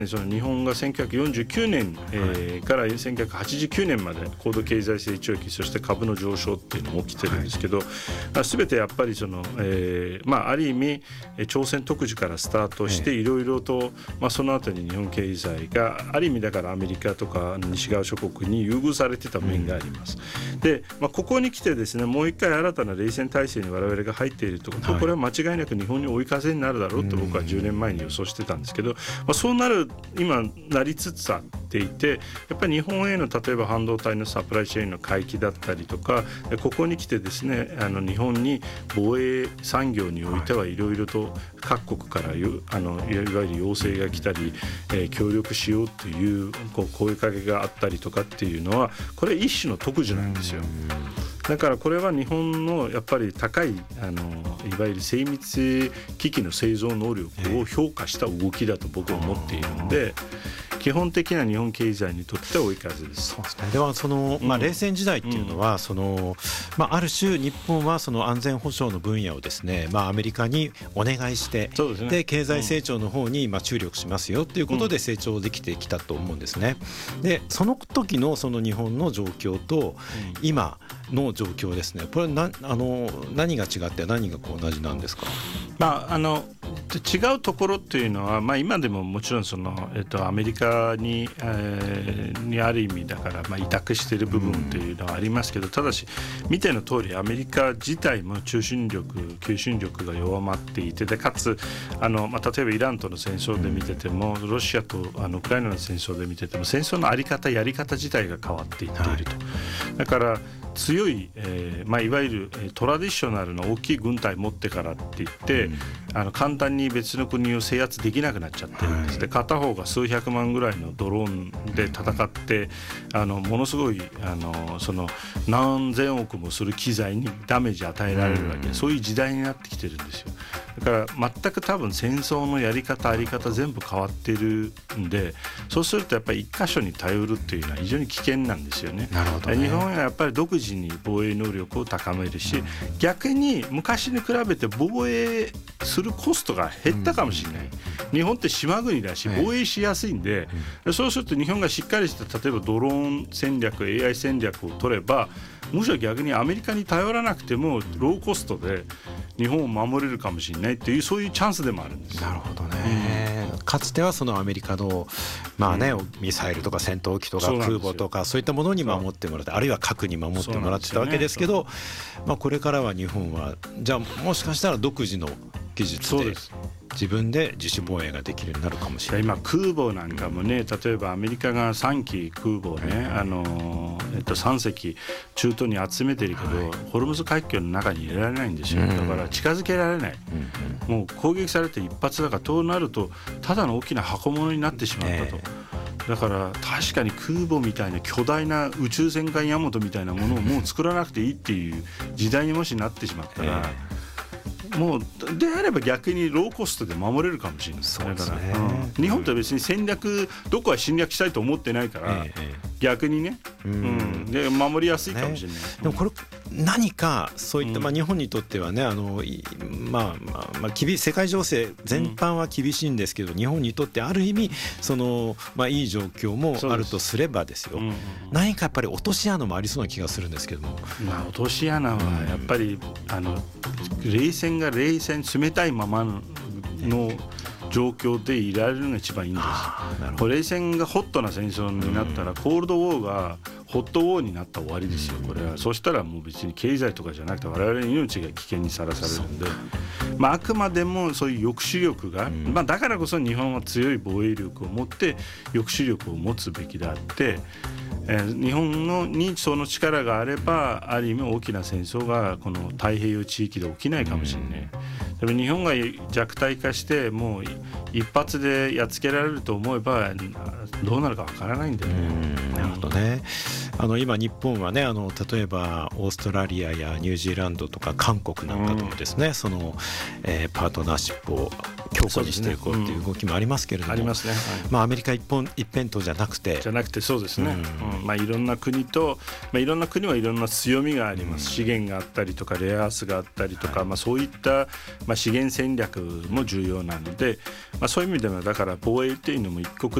その日本が1949年、から1989年まで高度経済成長期、そして株の上昇っていうのも起きてるんですけど、全てやっぱりその、ある意味朝鮮特需からスタートしていろいろと、その後に日本経済がある意味だからアメリカとか西側諸国に優遇されてた面があります。で、ここに来てですね、もう一回新たな冷戦体制に我々が入っていると、これは間違いなく日本に追い風になるだろうと僕は10年前に予想してたんですけど、そうなる今なりつつあっていて、やっぱり日本への例えば半導体のサプライチェーンの回帰だったりとか、ここに来てですね、日本に防衛産業においてはいろいろと各国からいわゆる要請が来たり、協力しようという声かけがあったりとかっていうのは、これ一種の特需なんですよ。だからこれは日本のやっぱり高いいわゆる精密機器の製造能力を評価した動きだと僕は思っているので、基本的な日本経済にとっては追い風です。 そうですね。では冷戦時代っていうのは、ある種日本はその安全保障の分野をですね、アメリカにお願いして、で経済成長の方に注力しますよということで成長できてきたと思うんですね。でその時のその日本の状況と今の状況ですね、これ何が違って何が同じなんですか？ 違うところっていうのは、今でももちろんその、アメリカにある意味だから、委託している部分っていうのはありますけど、ただし見ての通りアメリカ自体も求心力が弱まっていて、でかつ例えばイランとの戦争で見てても、ロシアとウクライナの戦争で見てても、戦争の在り方やり方自体が変わっていっていると。だから強い、いわゆるトラディショナルの大きい軍隊持ってからって言って、簡単に別の国を制圧できなくなっちゃってるんです。で片方が数百万ぐらいのドローンで戦って、ものすごいその何千億もする機材にダメージ与えられるわけ、そういう時代になってきてるんですよ。だから全く多分戦争のやり方あり方全部変わってるんで、そうするとやっぱり一箇所に頼るっていうのは非常に危険なんですよね。 なるほどね。 日本はやっぱり独自に防衛能力を高めるし、逆に昔に比べて防衛するコストが減ったかもしれない。日本って島国だし防衛しやすいんで、そうすると日本がしっかりした例えばドローン戦略 AI 戦略を取れば、むしろ逆にアメリカに頼らなくてもローコストで日本を守れるかもしれないっていう、そういうチャンスでもあるんです。 なるほどね。かつてはそのアメリカのミサイルとか戦闘機とか空母とかそういったものに守ってもらって、あるいは核に守ってもらってたわけですけど、これからは日本はじゃあもしかしたら独自の技術で自分で自主防衛ができるようになるかもしれない。 今空母なんかもね、例えばアメリカが3機空母をね、3隻中東に集めてるけど、ホルムズ海峡の中に入れられないんですよ。だから近づけられない、もう攻撃されて一発だから、となるとただの大きな箱物になってしまったと。だから確かに空母みたいな巨大な宇宙戦艦ヤマトみたいなものをもう作らなくていいっていう時代にもしなってしまったら、もうであれば逆にローコストで守れるかもしれない。 そうですね。 だから、日本って別に戦略どこは侵略したいと思ってないから、逆にね、で守りやすいかもしれない。 でもこれ何かそういった、日本にとってはね、世界情勢全般は厳しいんですけど、日本にとってある意味その、いい状況もあるとすればですよ、何かやっぱり落とし穴もありそうな気がするんですけども、 落とし穴はやっぱり、冷戦が冷たいままの状況でいられるのが一番いいんです。冷戦がホットな戦争になったら、コールドウォーがホットウォーになったら終わりですよ。これはそしたらもう別に経済とかじゃなくて我々の命が危険にさらされるんで、あくまでもそういう抑止力が、だからこそ日本は強い防衛力を持って抑止力を持つべきであって、日本にその力があればある意味大きな戦争がこの太平洋地域で起きないかもしれない。でも日本が弱体化してもう一発でやっつけられると思えばどうなるかわからないんだよね。 なるほどね。 今日本はね例えばオーストラリアやニュージーランドとか韓国なんかともですね、その、パートナーシップを強固にしていこうという動きもありますけれども、 ありますね、 アメリカ一辺倒じゃなくてそうですね、いろんな国と、いろんな国はいろんな強みがあります、資源があったりとかレアアースがあったりとか、そういった、資源戦略も重要なので、そういう意味ではだから防衛っていうのも一国